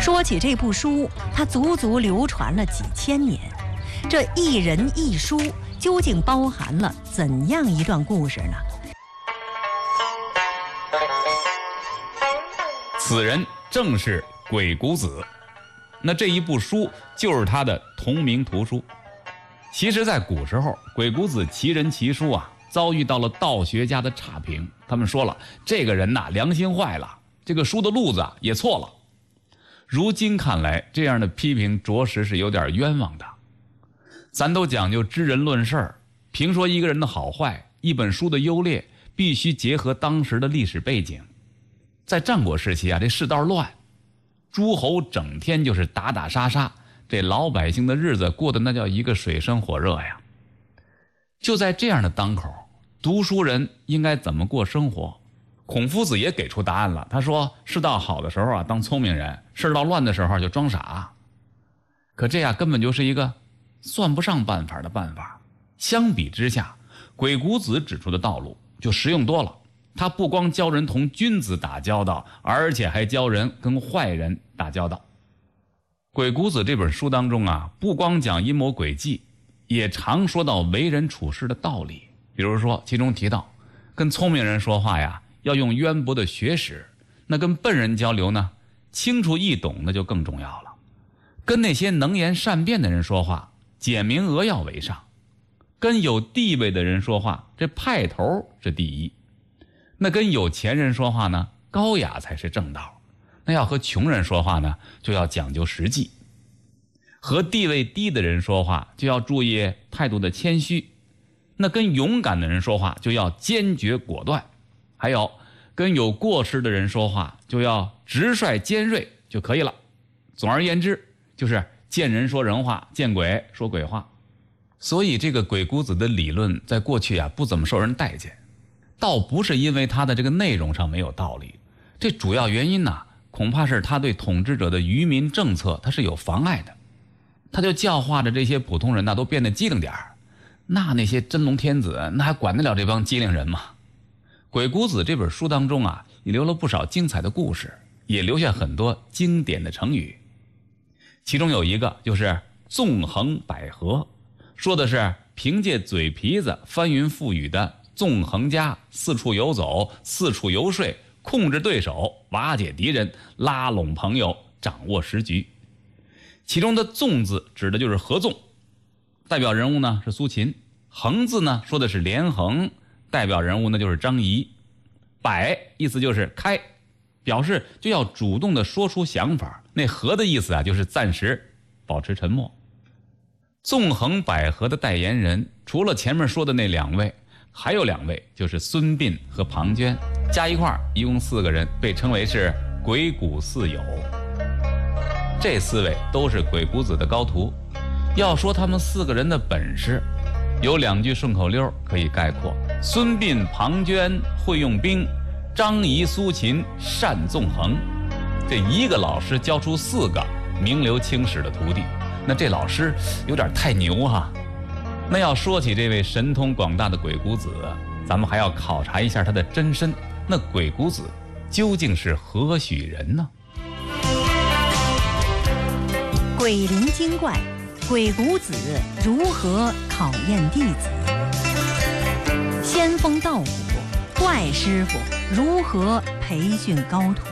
说起这部书，它足足流传了几千年。这一人一书究竟包含了怎样一段故事呢？ 此人正是鬼谷子，那这一部书就是他的同名图书。其实在古时候，鬼谷子奇人奇书啊，遭遇到了道学家的差评，他们说了，这个人呐，良心坏了，这个书的路子也错了。如今看来，这样的批评着实是有点冤枉的。咱都讲究知人论事儿，评说一个人的好坏，一本书的优劣，必须结合当时的历史背景。在战国时期啊，这世道乱，诸侯整天就是打打杀杀，这老百姓的日子过得那叫一个水深火热呀。就在这样的当口，读书人应该怎么过生活？孔夫子也给出答案了，他说世道好的时候啊，当聪明人；世道乱的时候就装傻。可这样根本就是一个算不上办法的办法。相比之下，鬼谷子指出的道路就实用多了。他不光教人同君子打交道，而且还教人跟坏人打交道。鬼谷子这本书当中啊，不光讲阴谋诡计，也常说到为人处事的道理。比如说其中提到，跟聪明人说话呀，要用渊博的学识，那跟笨人交流呢，清楚易懂那就更重要了。跟那些能言善辩的人说话，简明扼要为上。跟有地位的人说话，这派头是第一。那跟有钱人说话呢，高雅才是正道。那要和穷人说话呢，就要讲究实际。和地位低的人说话，就要注意态度的谦虚。那跟勇敢的人说话，就要坚决果断。还有跟有过失的人说话，就要直率尖锐就可以了。总而言之，就是见人说人话，见鬼说鬼话。所以这个鬼谷子的理论在过去啊，不怎么受人待见。倒不是因为他的这个内容上没有道理，这主要原因呢，恐怕是他对统治者的愚民政策他是有妨碍的。他就教化着这些普通人呢，都变得机灵点儿。那些真龙天子那还管得了这帮机灵人吗？鬼谷子这本书当中啊，也留了不少精彩的故事，也留下很多经典的成语。其中有一个就是纵横捭阖，说的是凭借嘴皮子翻云覆雨的纵横家，四处游走，四处游说，控制对手，瓦解敌人，拉拢朋友，掌握时局。其中的纵字指的就是合纵，代表人物呢是苏秦。横字呢说的是连横，代表人物呢就是张仪。捭意思就是开，表示就要主动的说出想法。那阖的意思啊，就是暂时保持沉默。纵横捭阖的代言人，除了前面说的那两位，还有两位，就是孙膑和庞涓，加一块儿一共4个人，被称为是鬼谷四友。这4位都是鬼谷子的高徒。要说他们4个人的本事，有2句顺口溜可以概括：孙膑庞涓会用兵，张仪苏秦善纵横。这一个老师教出4个名留青史的徒弟，那这老师有点太牛哈。那要说起这位神通广大的鬼谷子，咱们还要考察一下他的真身。那鬼谷子究竟是何许人呢？ 鬼灵精怪，鬼谷子如何考验弟子？仙风道骨，怪师傅如何培训高徒？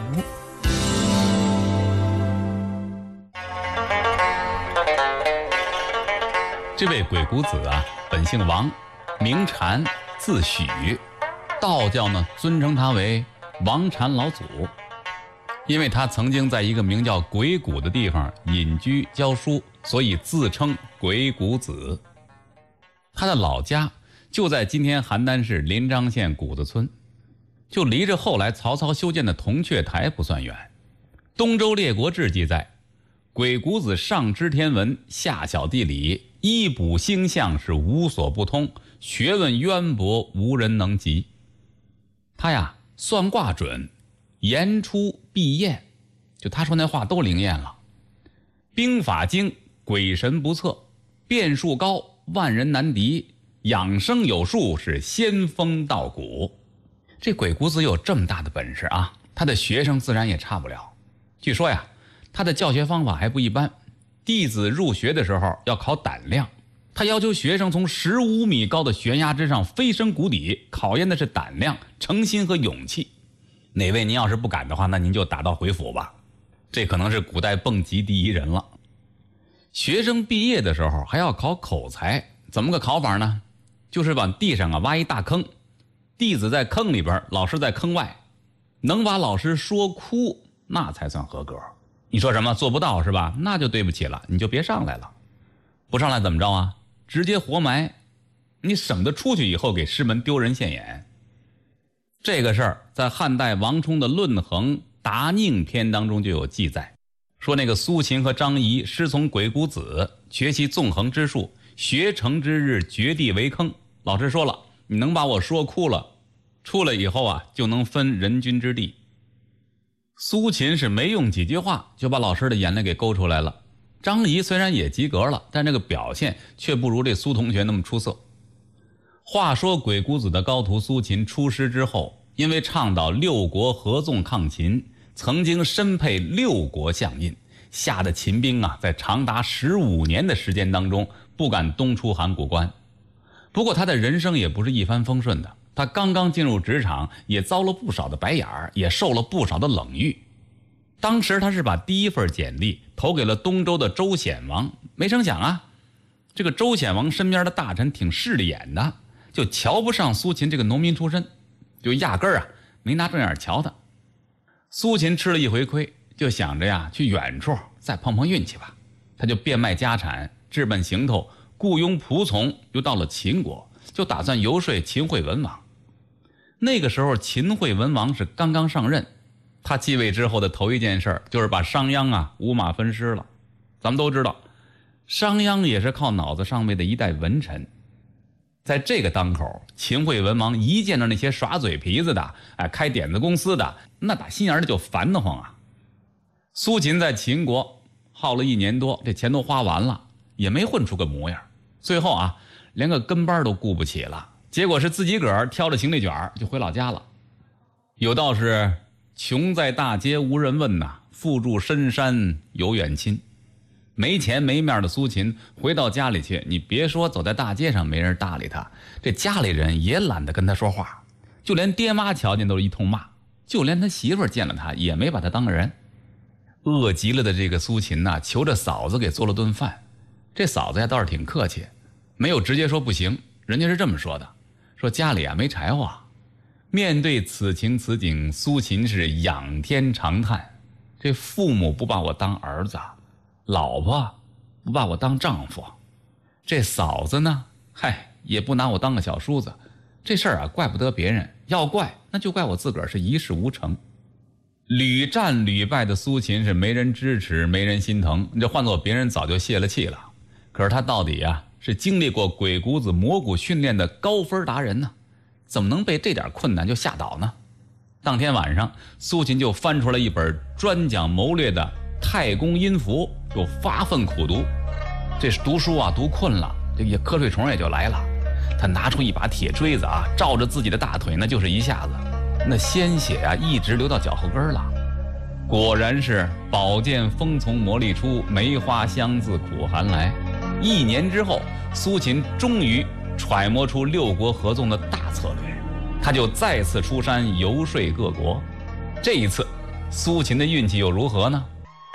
这位鬼谷子啊，本姓王，名禅，字许。道教呢尊称他为王禅老祖，因为他曾经在一个名叫鬼谷的地方隐居教书，所以自称鬼谷子。他的老家就在今天邯郸市临漳县谷子村，就离着后来曹操修建的铜雀台不算远。东周列国志记载，鬼谷子上知天文，下晓地理，医卜星象是无所不通，学问渊博，无人能及。他呀算卦准，言出必验，就他说那话都灵验了。兵法精，鬼神不测，变数高，万人难敌，养生有术，是仙风道骨。这鬼谷子有这么大的本事啊，他的学生自然也差不了。据说呀， 他的教学方法还不一般，弟子入学的时候要考胆量，他要求学生从15米高的悬崖之上飞升谷底，考验的是胆量、诚心和勇气。哪位您要是不敢的话，那您就打道回府吧。这可能是古代蹦极第一人了。学生毕业的时候还要考口才，怎么个考法呢？就是往地上挖一大坑，弟子在坑里边，老师在坑外，能把老师说哭，那才算合格。你说什么做不到是吧？那就对不起了，你就别上来了。不上来怎么着啊？直接活埋，你省得出去以后给师门丢人现眼。这个事儿在汉代王充的《论衡·答佞篇》当中就有记载，说那个苏秦和张仪师从鬼谷子，学习纵横之术，学成之日掘地为坑。老师说了，你能把我说哭了，出来以后啊，就能分人君之地。苏秦是没用几句话就把老师的眼泪给勾出来了。张仪虽然也及格了，但这个表现却不如这苏同学那么出色。话说鬼谷子的高徒苏秦出师之后，因为倡导六国合纵抗秦，曾经身佩6国相印，吓得秦兵啊在长达15年的时间当中不敢东出函谷关。不过他的人生也不是一帆风顺的，他刚刚进入职场，也遭了不少的白眼儿，也受了不少的冷遇。当时他是把第一份简历投给了东周的周显王，没成想啊，这个周显王身边的大臣挺势利眼的，就瞧不上苏秦这个农民出身，就压根儿啊没拿正眼瞧他。苏秦吃了一回亏，就想着呀去远处再碰碰运气吧，他就变卖家产，置办行头，雇佣仆从，又到了秦国，就打算游说秦惠文王。那个时候秦惠文王是刚刚上任，他继位之后的头一件事就是把商鞅啊五马分尸了。咱们都知道，商鞅也是靠脑子上位的一代文臣。在这个当口，秦惠文王一见到那些耍嘴皮子的，开点子公司的，那打心眼里就烦得慌啊。苏秦在秦国耗了1年多，这钱都花完了，也没混出个模样。最后啊，连个跟班都顾不起了，结果是自己个儿挑着行李卷就回老家了。有道是穷在大街无人问呐，富住深山有远亲。没钱没面的苏秦回到家里去，你别说走在大街上没人搭理他，这家里人也懒得跟他说话，就连爹妈瞧见都是一通骂，就连他媳妇见了他也没把他当个人。饿极了的这个苏秦呐，求着嫂子给做了顿饭。这嫂子呀倒是挺客气，没有直接说不行，人家是这么说的，说家里啊没柴火。面对此情此景，苏秦是仰天长叹，这父母不把我当儿子，老婆不把我当丈夫，这嫂子呢，也不拿我当个小叔子。这事儿啊怪不得别人，要怪那就怪我自个儿是一事无成。屡战屡败的苏秦是没人支持，没人心疼，这换做别人早就泄了气了。可是他到底啊是经历过鬼谷子魔骨训练的高分达人呢，怎么能被这点困难就吓倒呢？当天晚上，苏秦就翻出来一本专讲谋略的《太公阴符》，就发奋苦读。这是读书啊读困了，这个瞌睡虫也就来了。他拿出一把铁锥子啊，照着自己的大腿那就是一下子，那鲜血啊一直流到脚后跟了。果然是宝剑锋从磨砺出，梅花香自苦寒来。1年之后，苏秦终于揣摩出6国合纵的大策略，他就再次出山游说各国。这一次苏秦的运气又如何呢？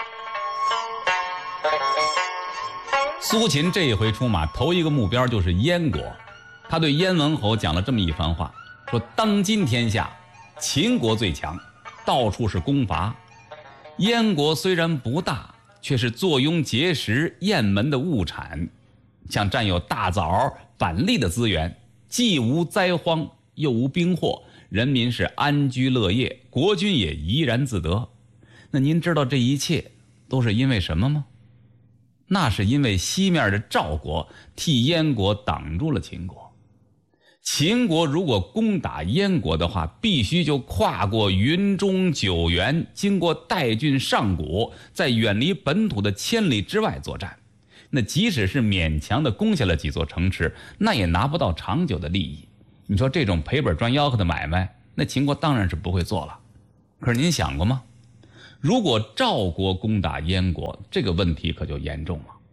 苏秦这一回出马，头一个目标就是燕国。他对燕文侯讲了这么一番话，说当今天下秦国最强，到处是攻伐。燕国虽然不大，却是坐拥碣石、雁门的物产，像占有大枣、板栗的资源，既无灾荒又无兵祸，人民是安居乐业，国君也怡然自得。那您知道这一切都是因为什么吗？那是因为西面的赵国替燕国挡住了秦国。秦国如果攻打燕国的话，必须就跨过云中九原，经过代郡上谷，在远离本土的千里之外作战。那即使是勉强的攻下了几座城池，那也拿不到长久的利益。你说这种赔本赚吆喝的买卖，那秦国当然是不会做了。可是您想过吗？ 如果赵国攻打燕国，这个问题可就严重了。